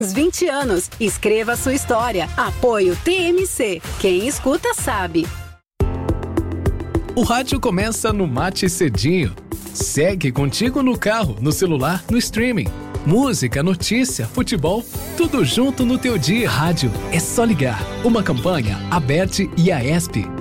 20 anos. Escreva sua história. Apoio TMC. Quem escuta sabe. O rádio começa no Mate Cedinho. Segue contigo no carro, no celular, no streaming. Música, notícia, futebol, tudo junto no teu dia. Rádio é só ligar. Uma campanha, Aberte e Aesp.